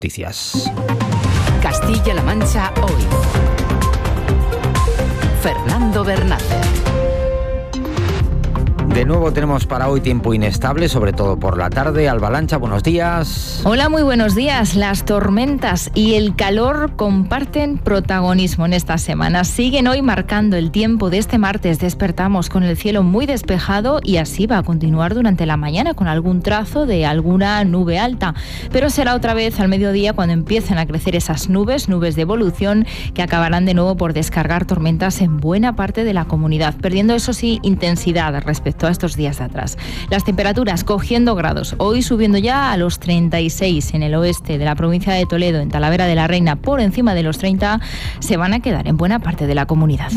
Noticias. Castilla-La Mancha hoy. Fernando Bernácer. De nuevo tenemos para hoy tiempo inestable, sobre todo por la tarde. Alba Lancha, buenos días. Hola, muy buenos días. Las tormentas y el calor comparten protagonismo en estas semanas. Siguen hoy marcando el tiempo de este martes. Despertamos con el cielo muy despejado y así va a continuar durante la mañana con algún trazo de alguna nube alta. Pero será otra vez al mediodía cuando empiecen a crecer esas nubes de evolución que acabarán de nuevo por descargar tormentas en buena parte de la comunidad, perdiendo eso sí intensidad respecto a estos días de atrás. Las temperaturas cogiendo grados, hoy subiendo ya a los 36 en el oeste de la provincia de Toledo, en Talavera de la Reina por encima de los 30, se van a quedar en buena parte de la comunidad.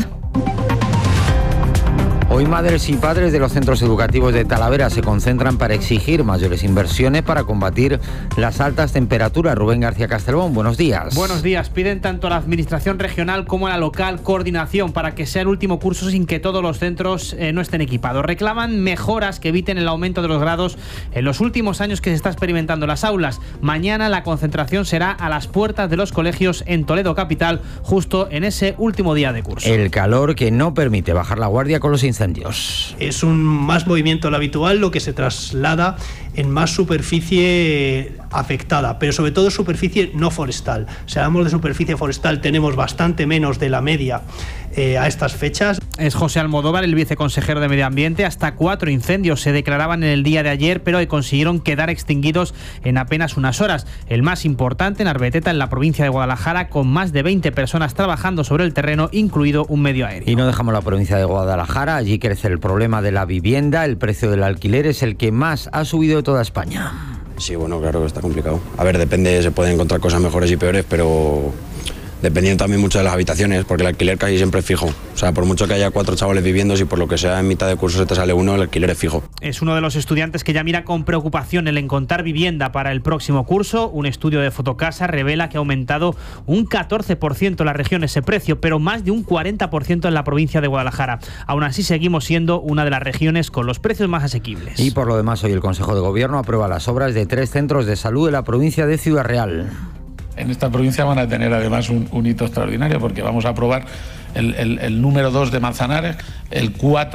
Hoy madres y padres de los centros educativos de Talavera se concentran para exigir mayores inversiones para combatir las altas temperaturas. Rubén García Castelbón, buenos días. Buenos días. Piden tanto a la administración regional como a la local coordinación para que sea el último curso sin que todos los centros no estén equipados. Reclaman mejoras que eviten el aumento de los grados en los últimos años que se está experimentando en las aulas. Mañana la concentración será a las puertas de los colegios en Toledo capital, justo en ese último día de curso. El calor que no permite bajar la guardia con los incendios. Es un más movimiento lo habitual, lo que se traslada en más superficie afectada, pero sobre todo superficie no forestal. Si hablamos de superficie forestal, tenemos bastante menos de la media a estas fechas. Es José Almodóvar, el viceconsejero de Medio Ambiente. Hasta 4 incendios se declaraban en el día de ayer, pero consiguieron quedar extinguidos en apenas unas horas. El más importante en Arbeteta, en la provincia de Guadalajara, con más de 20 personas trabajando sobre el terreno, incluido un medio aéreo. Y no dejamos la provincia de Guadalajara, allí crece el problema de la vivienda. El precio del alquiler es el que más ha subido de toda España. Sí, bueno, claro que está complicado. A ver, depende, se pueden encontrar cosas mejores y peores, pero dependiendo también mucho de las habitaciones, porque el alquiler casi siempre es fijo. O sea, por mucho que haya 4 chavales viviendo, si por lo que sea en mitad de curso se te sale uno, el alquiler es fijo. Es uno de los estudiantes que ya mira con preocupación el encontrar vivienda para el próximo curso. Un estudio de Fotocasa revela que ha aumentado un 14% en la región ese precio, pero más de un 40% en la provincia de Guadalajara. Aún así, seguimos siendo una de las regiones con los precios más asequibles. Y por lo demás, hoy el Consejo de Gobierno aprueba las obras de 3 centros de salud de la provincia de Ciudad Real. En esta provincia van a tener además un hito extraordinario porque vamos a aprobar el número 2 de Manzanares, el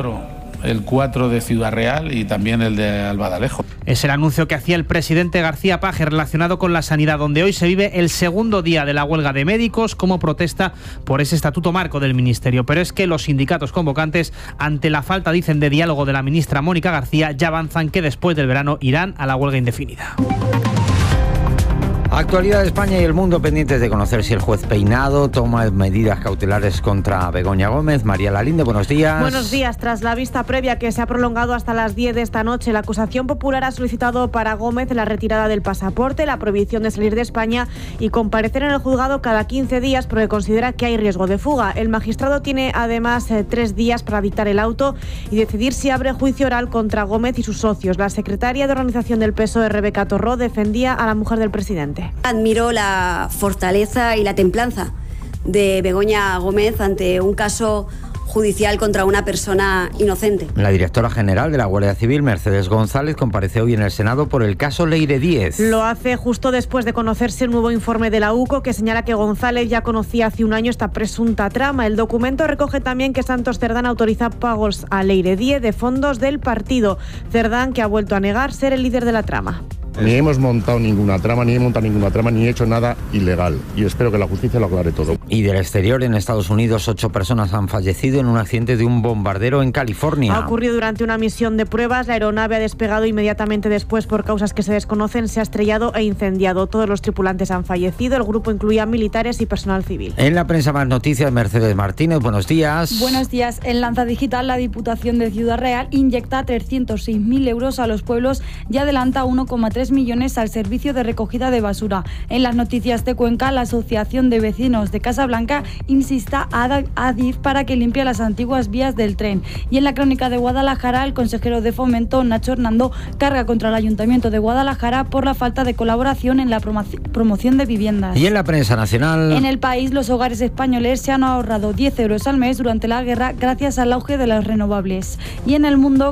4 de Ciudad Real y también el de Albadalejo. Es el anuncio que hacía el presidente García Paje relacionado con la sanidad, donde hoy se vive el segundo día de la huelga de médicos como protesta por ese estatuto marco del ministerio. Pero es que los sindicatos convocantes, ante la falta, dicen, de diálogo de la ministra Mónica García, ya avanzan que después del verano irán a la huelga indefinida. Actualidad de España y el mundo pendientes de conocer si el juez Peinado toma medidas cautelares contra Begoña Gómez. María Lalinde, buenos días. Buenos días. Tras la vista previa que se ha prolongado hasta las 10 de esta noche, la acusación popular ha solicitado para Gómez la retirada del pasaporte, la prohibición de salir de España y comparecer en el juzgado cada 15 días porque considera que hay riesgo de fuga. El magistrado tiene además 3 días para dictar el auto y decidir si abre juicio oral contra Gómez y sus socios. La secretaria de organización del PSOE, Rebeca Torró, defendía a la mujer del presidente. Admiro la fortaleza y la templanza de Begoña Gómez ante un caso judicial contra una persona inocente. La directora general de la Guardia Civil, Mercedes González, comparece hoy en el Senado por el caso Leire Díez. Lo hace justo después de conocerse el nuevo informe de la UCO que señala que González ya conocía hace un año esta presunta trama. El documento recoge también que Santos Cerdán autoriza pagos a Leire Díez de fondos del partido. Cerdán, que ha vuelto a negar ser el líder de la trama. Ni hemos montado ninguna trama, ni he hecho nada ilegal. Y espero que la justicia lo aclare todo. Y del exterior, en Estados Unidos, 8 personas han fallecido en un accidente de un bombardero en California. Ha ocurrido durante una misión de pruebas. La aeronave ha despegado inmediatamente después por causas que se desconocen. Se ha estrellado e incendiado. Todos los tripulantes han fallecido. El grupo incluía militares y personal civil. En la prensa más noticias, Mercedes Martínez, buenos días. Buenos días. En Lanza Digital, la Diputación de Ciudad Real inyecta 306.000 euros a los pueblos y adelanta 1,3 millones al servicio de recogida de basura. En las noticias de Cuenca, la Asociación de Vecinos de Casablanca insista a Adif para que limpie las antiguas vías del tren. Y en la crónica de Guadalajara, el consejero de Fomento, Nacho Hernando, carga contra el Ayuntamiento de Guadalajara por la falta de colaboración en la promoción de viviendas. Y en la prensa nacional... En el país, los hogares españoles se han ahorrado 10 euros al mes durante la guerra gracias al auge de las renovables. Y en el mundo,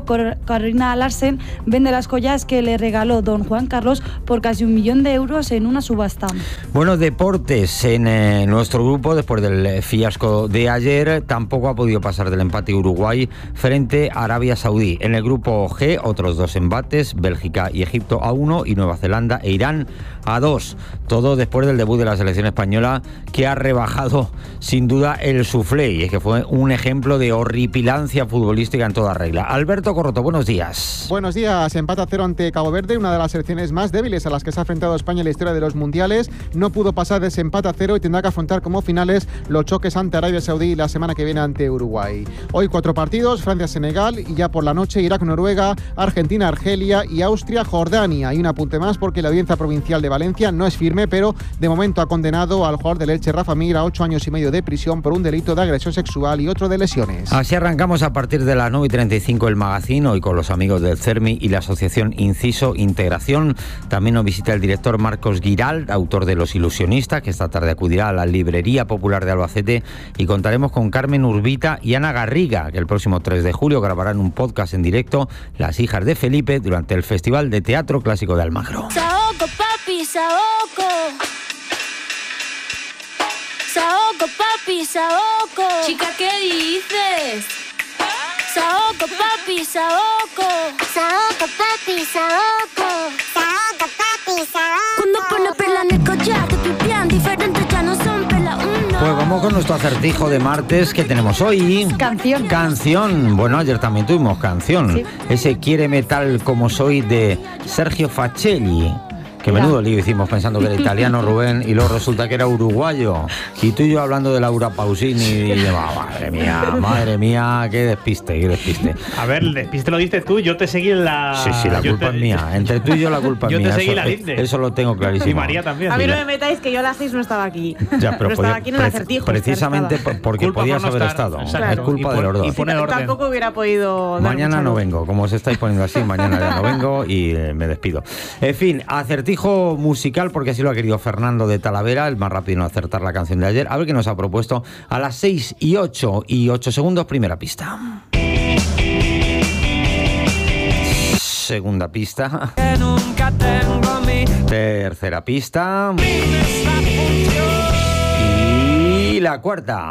Carolina Larsen vende las joyas que le regaló don Juan Carlos por casi 1 millón de euros en una subasta. Bueno, deportes en nuestro grupo, después del fiasco de ayer, tampoco ha podido pasar del empate Uruguay frente a Arabia Saudí. En el grupo G, otros 2 embates, Bélgica y Egipto a 1 y Nueva Zelanda e Irán a 2. Todo después del debut de la selección española, que ha rebajado sin duda el suflé, y es que fue un ejemplo de horripilancia futbolística en toda regla. Alberto Corroto, buenos días. Buenos días. Empate a 0 ante Cabo Verde, una de las selecciones más débiles a las que se ha enfrentado España en la historia de los mundiales. No pudo pasar de ese empate a 0 y tendrá que afrontar como finales los choques ante Arabia Saudí la semana que viene ante Uruguay. Hoy 4 partidos, Francia-Senegal, y ya por la noche Irak-Noruega, Argentina-Argelia y Austria-Jordania. Y un apunte más, porque la audiencia provincial de Valencia no es firme, pero de momento ha condenado al jugador del Elche, Rafa Mir, a 8 años y medio de prisión por un delito de agresión sexual y otro de lesiones. Así arrancamos a partir de las 9:35 el magazine, hoy con los amigos del CERMI y la asociación Inciso Integración. También nos visita el director Marcos Giralt, autor de Los Ilusionistas, que esta tarde acudirá a la Librería Popular de Albacete, y contaremos con Carmen Urbita y Ana Garriga, que el próximo 3 de julio grabarán un podcast en directo, Las hijas de Felipe, durante el Festival de Teatro Clásico de Almagro. Saoco, papi, saoco. Saoco, papi, saoco. Chica, ¿qué dices? Saoco, papi, saoco. Saoco, papi, saoco. Saoco, papi, saoco. Cuando pone perla en el collar, te pipián diferentes, ya no son perla uno. Pues vamos con nuestro acertijo de martes que tenemos hoy. Canción. Bueno, ayer también tuvimos canción. Sí. Ese Quiéreme tal como soy de Sergio Facelli. Que menudo lío hicimos pensando que era italiano, Rubén, y luego resulta que era uruguayo. Y tú y yo hablando de Laura Pausini y de... Madre mía, qué despiste. A ver, el despiste lo diste tú, yo te seguí en la... Sí, la culpa es mía. Entre tú y yo la culpa es mía. Yo te seguí la liste. Eso lo tengo clarísimo. Y María también. A mí no me metáis que yo a las 6 no estaba aquí. Ya, pero no estaba aquí en el acertijo. Precisamente porque podías haber estado. Claro. Es culpa de los dos. Y poner orden. Tampoco hubiera podido... Mañana no vengo. Como os estáis poniendo así, mañana ya no vengo y me despido. En fin, acertijo musical, porque así lo ha querido Fernando de Talavera, el más rápido en acertar la canción de ayer. A ver qué nos ha propuesto a las 6:08 segundos, primera pista. Segunda pista. Tercera pista. Y la cuarta.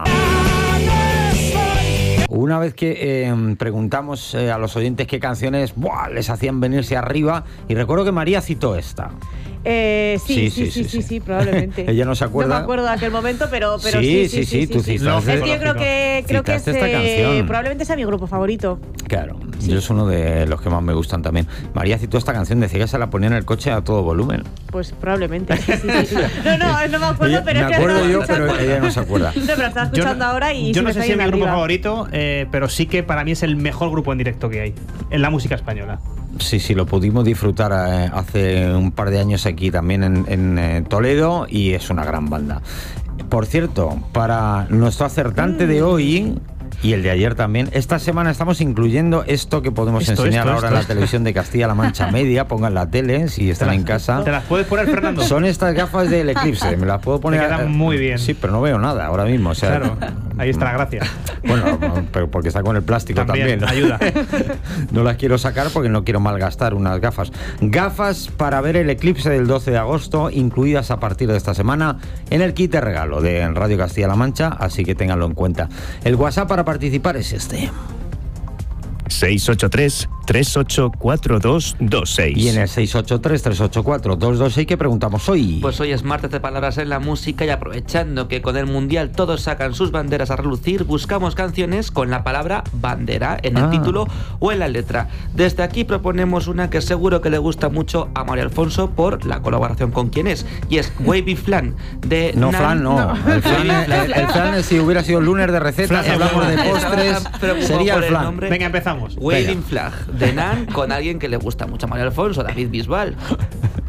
Una vez que preguntamos a los oyentes qué canciones les hacían venirse arriba, y recuerdo que María citó esta. Sí, probablemente. Ella no se acuerda. No me acuerdo de aquel momento, pero sí. Tú citaste. Es que yo creo que es esta canción. Probablemente sea mi grupo favorito. Claro, yo es uno de los que más me gustan también. María citó esta canción, decía que se la ponía en el coche a todo volumen. Pues probablemente, sí. No me acuerdo, pero me acuerdo yo, pero ella no se acuerda. No, pero estaba escuchando ahora y yo no sé si es mi grupo arriba. Favorito, pero sí que para mí es el mejor grupo en directo que hay en la música española. Sí, lo pudimos disfrutar hace un par de años aquí también en Toledo, y es una gran banda. Por cierto, para nuestro acertante de hoy y el de ayer también, esta semana estamos incluyendo esto que podemos enseñar ahora en la televisión de Castilla-La Mancha Media. Pongan la tele si están en casa. ¿Te las puedes poner, Fernando? Son estas gafas del eclipse, me las puedo poner. Te quedan muy bien. Sí, pero no veo nada ahora mismo. O sea, claro, ahí está la gracia. Bueno, pero porque está con el plástico también. Ayuda. No las quiero sacar porque no quiero malgastar unas gafas. Gafas para ver el eclipse del 12 de agosto, incluidas a partir de esta semana en el kit de regalo de Radio Castilla-La Mancha, así que ténganlo en cuenta. El WhatsApp para participar es este: 683-384226. Y en el 683-384-226, ¿qué preguntamos hoy? Pues hoy es martes de palabras en la música, y aprovechando que con el Mundial todos sacan sus banderas a relucir, buscamos canciones con la palabra bandera en el título o en la letra. Desde aquí proponemos una que seguro que le gusta mucho a María Alfonso por la colaboración con quien es, y es Wavy Flan de No, Flan no. El flan, si hubiera sido lunes de recetas, hablamos de postres, sería el flan. Venga, empezamos. Waving Flag de Nan con alguien que le gusta mucho a María Alfonso, David Bisbal.